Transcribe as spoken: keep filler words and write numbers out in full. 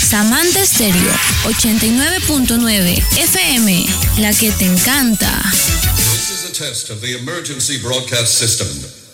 Samantha Stereo ochenta y nueve punto nueve F M, la que te encanta. This is a test of the emergency broadcast system.